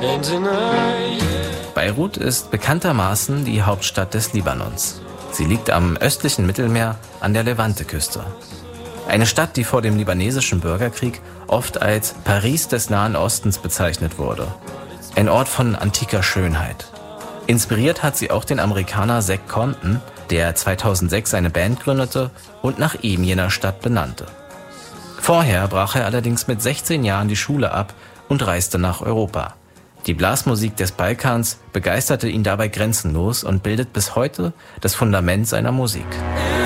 Beirut ist bekanntermaßen die Hauptstadt des Libanons. Sie liegt am östlichen Mittelmeer an der Levante-Küste. Eine Stadt, die vor dem libanesischen Bürgerkrieg oft als Paris des Nahen Ostens bezeichnet wurde. Ein Ort von antiker Schönheit. Inspiriert hat sie auch den Amerikaner Zac Compton, der 2006 eine Band gründete und nach ihm jener Stadt benannte. Vorher brach er allerdings mit 16 Jahren die Schule ab und reiste nach Europa. Die Blasmusik des Balkans begeisterte ihn dabei grenzenlos und bildet bis heute das Fundament seiner Musik.